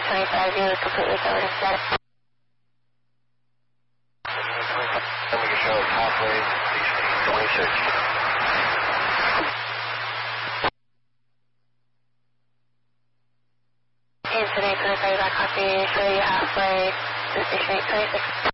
25, you were completely covered in static. Let me show halfway, east 26. Incident, 25, I copy, show you halfway, to station 826.